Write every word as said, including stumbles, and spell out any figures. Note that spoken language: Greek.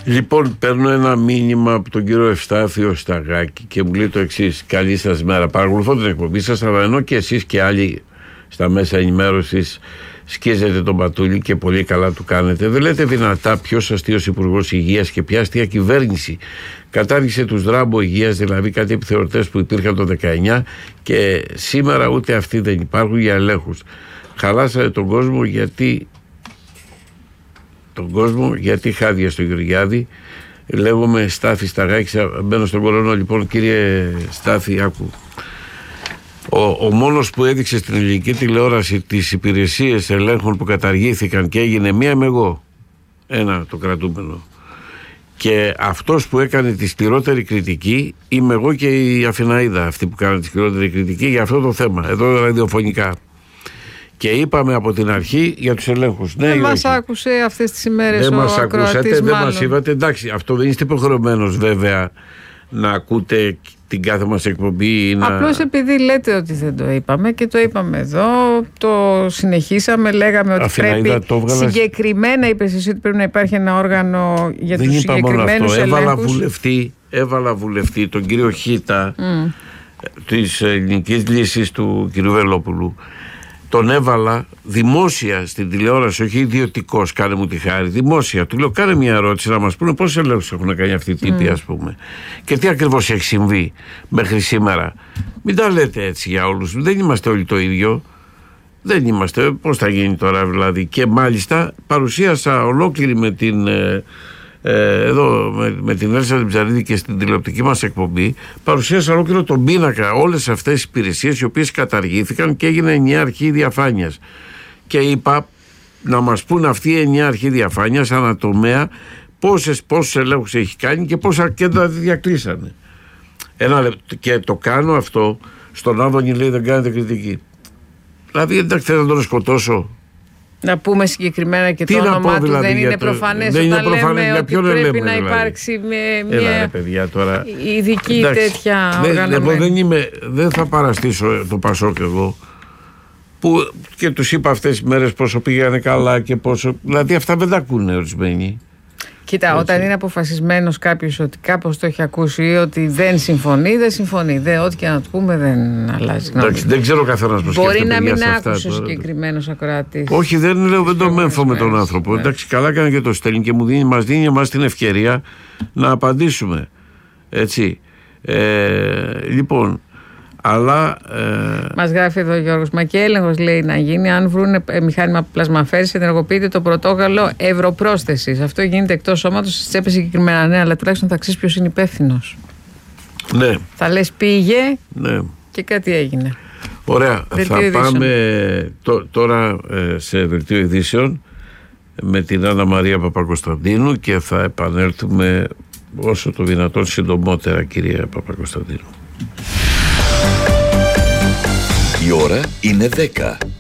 Λοιπόν, παίρνω ένα μήνυμα από τον κύριο Ευστάθιο Σταγάκη και μου λέει το εξής: καλή σας μέρα. Παρακολουθώ την εκπομπή σας, αλλά ενώ και εσείς και άλλοι στα μέσα ενημέρωσης σκίζετε τον Πατούλη και πολύ καλά του κάνετε, δεν λέτε δυνατά ποιος αστείος υπουργός υγείας και ποια αστεία κυβέρνηση κατάργησε τους δράμπο υγείας, δηλαδή κάτι επιθεωρητές που υπήρχαν το δεκαεννιά και σήμερα ούτε αυτοί δεν υπάρχουν για ελέγχους. Χαλάσατε τον κόσμο γιατί τον κόσμο γιατί χάδια στο Γεωργιάδη. Λέγομαι Στάθη Σταγάκη, μπαίνω στον κολονό. Λοιπόν, κύριε Στάθη, άκου. Ο, ο μόνος που έδειξε στην ελληνική τηλεόραση τις υπηρεσίες ελέγχων που καταργήθηκαν και έγινε μία είμαι εγώ, ένα το κρατούμενο, και αυτός που έκανε τη σκληρότερη κριτική είμαι εγώ και η Αθηναίδα, αυτή που κάνει τη σκληρότερη κριτική για αυτό το θέμα εδώ ραδιοφωνικά. Και είπαμε από την αρχή για τους ελέγχους. Δεν μας άκουσε αυτές τις ημέρες δεν ο μας ακούσατε, δεν μάλλον. μας είπατε. Εντάξει, αυτό δεν είστε υποχρεωμένος βέβαια να ακούτε την κάθε μας εκπομπή. Να... Απλώς επειδή λέτε ότι δεν το είπαμε και το είπαμε εδώ, το συνεχίσαμε, λέγαμε ότι Αθηναίδα, πρέπει το βγάλα... συγκεκριμένα, είπες εσύ ότι πρέπει να υπάρχει ένα όργανο για δεν τους είπα συγκεκριμένους ελέγχους. Έβαλα βουλευτή, έβαλα βουλευτή τον κύριο Χίτα mm. της ελληνικής λύσης του κ. Βελόπουλου. Τον έβαλα δημόσια στην τηλεόραση, όχι ιδιωτικός, κάνε μου τη χάρη, δημόσια. Του λέω: κάνε μια ερώτηση να μας πούνε πόσους ελέγχους έχουν κάνει αυτοί οι τύποι, mm. ας πούμε. Και τι ακριβώς έχει συμβεί μέχρι σήμερα. Μην τα λέτε έτσι για όλους. Δεν είμαστε όλοι το ίδιο. Δεν είμαστε. Πώς θα γίνει τώρα δηλαδή. Και μάλιστα παρουσίασα ολόκληρη με την. Ε, Ε, εδώ με, με την Έλσα την Ψαρίδη και στην τηλεοπτική μας εκπομπή παρουσίασα ολόκληρο τον πίνακα όλες αυτές τις υπηρεσίες οι οποίες καταργήθηκαν και έγινε ενιαία αρχή διαφάνειας και είπα να μας πούν αυτή η ενιαία αρχή διαφάνειας ανατομέα πόσες, πόσους ελέγχους έχει κάνει και πόσα κέντρα διακλείσανε. Ένα λεπτό, και το κάνω αυτό στον Άδωνη, λέει δεν κάνετε κριτική. Δηλαδή εντάξει, θέλω να τον σκοτώσω. Να πούμε συγκεκριμένα και το όνομά του, δηλαδή, δεν είναι το... προφανές δεν όταν είναι προφανές, λέμε ότι πρέπει λέμε, να δηλαδή. Υπάρξει με μια Έλα, παιδιά, τώρα. ειδική εντάξει, τέτοια οργανωμένη. Δεν, είμαι, δεν θα παραστήσω το Πασόκ εγώ που και τους είπα αυτές τις μέρες πόσο πήγανε καλά και πόσο, δηλαδή αυτά δεν τα ακούνε ορισμένοι. Κοίτα, έτσι. Όταν είναι αποφασισμένος κάποιος ότι κάπως το έχει ακούσει ή ότι δεν συμφωνεί, δεν συμφωνεί. Δεν, ό,τι και να του πούμε δεν αλλάζει. Εντάξει, δεν ξέρω καθένας πώς σκέφτεται. Μπορεί να μην άκουσε ο συγκεκριμένος ακροατής. Όχι, δεν λέω, δεν το μέμφω με τον άνθρωπο. Ναι. Εντάξει, καλά έκανε και το στέλνει και μου δίνει, μας δίνει εμάς την ευκαιρία να απαντήσουμε. Έτσι. Ε, λοιπόν. Αλλά, ε... Μας γράφει εδώ ο Γιώργος, μα και έλεγχος λέει να γίνει αν βρουν μηχάνημα πλασμαφέρησης ενεργοποιείται το πρωτόκολλο ευρωπρόσθεσης. Αυτό γίνεται εκτός σώματος στις τσέπες συγκεκριμένα. Ναι, αλλά τουλάχιστον θα ξέρεις ποιος είναι υπεύθυνος. Ναι. Θα λες πήγε ναι. και κάτι έγινε. Ωραία. Δελτίο θα ειδήσεων. Πάμε τω, τώρα ε, σε δελτίο ειδήσεων με την Άννα Μαρία Παπακοσταντίνου και θα επανέλθουμε όσο το δυνατόν συντομότερα, κυρία Παπακοσταντίνου. Η ώρα είναι δέκα.